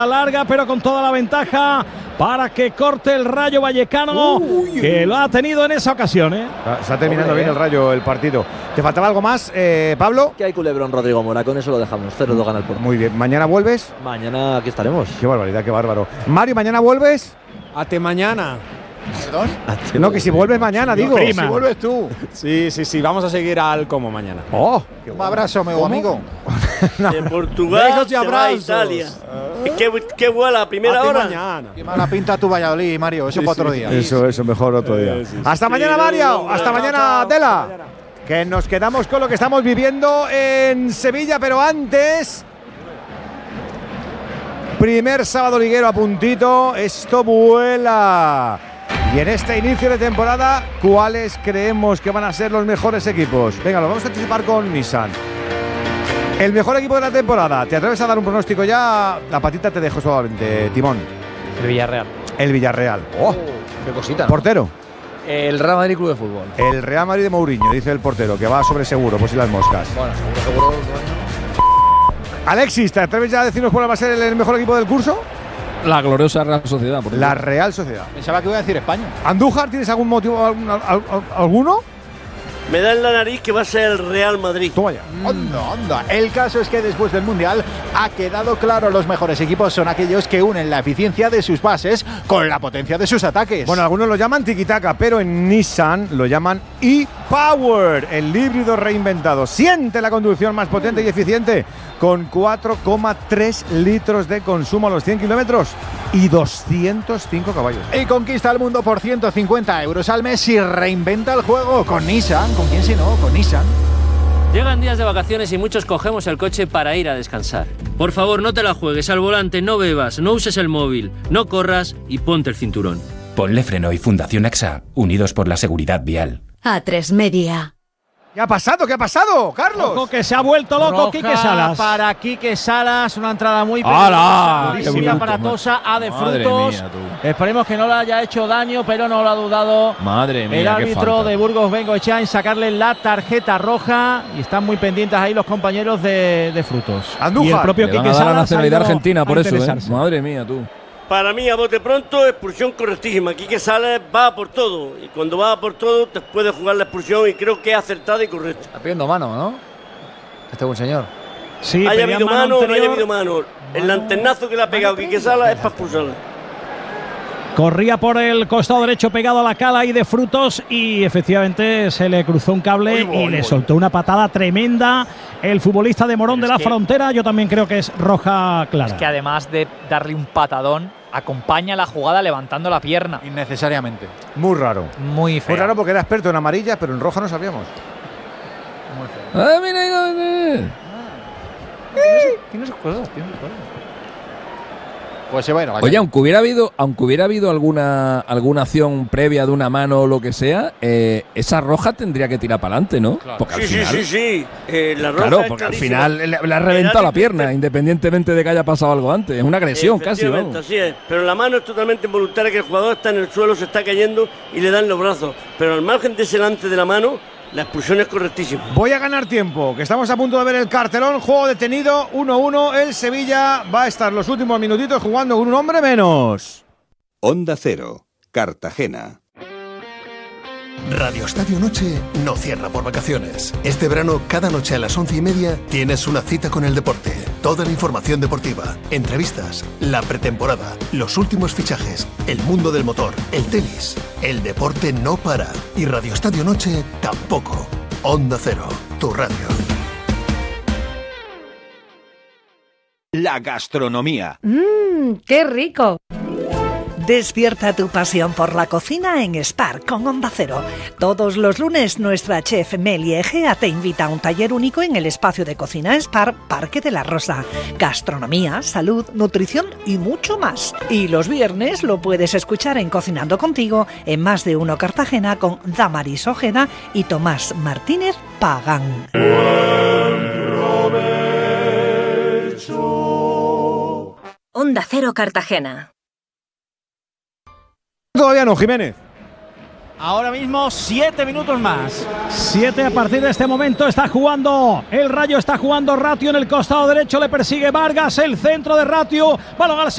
larga, pero con toda la ventaja para que corte el Rayo Vallecano, que lo ha tenido en esa ocasión. Está terminando bien el Rayo el partido. ¿Te faltaba algo más, Pablo? Que hay culebrón, Rodrigo Mora, con eso lo dejamos. 0-2 gana el Porto. Muy bien. ¿Mañana vuelves? Mañana aquí estaremos. Qué barbaridad, qué bárbaro. Mario, ¿mañana vuelves? Hasta mañana. ¿Perdón? No, que si vuelves mañana, digo. Si vuelves tú. Sí, vamos a seguir al Como mañana. ¡Oh! Un abrazo, amigo. De Portugal se va a Italia. ¿Qué vuela a primera hora? Mañana. Qué mala pinta tu Valladolid, Mario. Eso para otro día. Eso, mejor otro día. Hasta mañana, Mario. Hasta mañana, Tela. Que nos quedamos con lo que estamos viviendo en Sevilla, pero antes... Primer sábado liguero a puntito. Esto vuela. Y en este inicio de temporada, ¿cuáles creemos que van a ser los mejores equipos? Venga, lo vamos a anticipar con Nissan. El mejor equipo de la temporada. ¿Te atreves a dar un pronóstico ya? La patita te dejo suavemente, Timón. El Villarreal. El Villarreal. ¡Oh! Qué cosita, ¿no? Portero. El Real Madrid Club de Fútbol. El Real Madrid de Mourinho, dice el portero, que va sobre seguro, pues si las moscas. Bueno, seguro. Alexis, ¿te atreves ya a decirnos cuál va a ser el mejor equipo del curso? La gloriosa Real Sociedad. La Real Sociedad. Pensaba que iba a decir España. ¿Andújar, tienes algún motivo, alguno? Me da en la nariz que va a ser el Real Madrid. Toma ya. Anda. El caso es que después del Mundial ha quedado claro, los mejores equipos son aquellos que unen la eficiencia de sus bases con la potencia de sus ataques. Bueno, algunos lo llaman tiki-taka, pero en Nissan lo llaman e-Power, el híbrido reinventado. Siente la conducción más potente y eficiente con 4,3 litros de consumo a los 100 kilómetros y 205 caballos. Y conquista el mundo por 150 euros al mes y reinventa el juego con Nissan. ¿Con quién si no? Con Nissan. Llegan días de vacaciones y muchos cogemos el coche para ir a descansar. Por favor, no te la juegues al volante, no bebas, no uses el móvil, no corras y ponte el cinturón. Ponle Freno y Fundación AXA, unidos por la seguridad vial. A3 Media. ¿Qué ha pasado? ¿Qué ha pasado, Carlos? Ojo, que se ha vuelto loco Quique Salas. Para Quique Salas, una entrada muy ¡Hala! peligrosa, aparatosa, a de Frutos. Esperemos que no le haya hecho daño, pero no lo ha dudado. Madre mía, el árbitro de Burgos Bengoechea en sacarle la tarjeta roja y están muy pendientes ahí los compañeros de Frutos. Andújar. Y el propio Le van Quique a dar Salas la nacionalidad argentina por eso, Madre mía, tú. Para mí, a bote pronto, expulsión correctísima. Quique Salas va por todo. Y cuando va por todo, te puede jugar la expulsión y creo que es acertada y correcta. Está pidiendo mano, ¿no? Este buen señor. Sí, haya habido mano o no haya anterior. habido mano. El lanternazo que le ha pegado Quique Salas es para expulsarla. Corría por el costado derecho pegado a la cala y de Frutos y efectivamente se le cruzó un cable y le soltó una patada tremenda el futbolista de Morón de la Frontera. Yo también creo que es roja clara. Es que además de darle un patadón, acompaña la jugada levantando la pierna. Innecesariamente. Muy raro. Muy feo. Muy raro porque era experto en amarilla, pero en roja no sabíamos. Muy feo. ¡Ah, mira! Tiene sus cosas. Pues bueno. Oye, aunque hubiera habido alguna acción previa de una mano o lo que sea, esa roja tendría que tirar para adelante, ¿no? Claro. Porque al final, Sí. La roja claro, es porque al clarísima. final le ha reventado la pierna, independientemente de que haya pasado algo antes. Es una agresión casi, Efectivamente, vamos. así es. Pero la mano es totalmente involuntaria, que el jugador está en el suelo, se está cayendo y le dan los brazos. Pero al margen de ese lance de la mano, la expulsión es correctísima. Voy a ganar tiempo, que estamos a punto de ver el cartelón. Juego detenido, 1-1. El Sevilla va a estar los últimos minutitos jugando con un hombre menos. Onda Cero, Cartagena. Radio Estadio Noche no cierra por vacaciones. Este verano, cada noche a las 11:30, tienes una cita con el deporte. Toda la información deportiva, entrevistas, la pretemporada, los últimos fichajes, el mundo del motor, el tenis. El deporte no para. Y Radio Estadio Noche tampoco. Onda Cero, tu radio. La gastronomía. ¡Qué rico! Despierta tu pasión por la cocina en Spark con Onda Cero. Todos los lunes nuestra chef Meli Egea te invita a un taller único en el espacio de cocina Spark Parque de la Rosa. Gastronomía, salud, nutrición y mucho más. Y los viernes lo puedes escuchar en Cocinando Contigo en Más de Uno Cartagena con Damaris Ojeda y Tomás Martínez Pagán. Onda Cero Cartagena. Todavía no, Jiménez. Ahora mismo 7 minutos más. 7 a partir de este momento está jugando el Rayo, está jugando Ratio en el costado derecho, le persigue Vargas, el centro de Ratio, balón al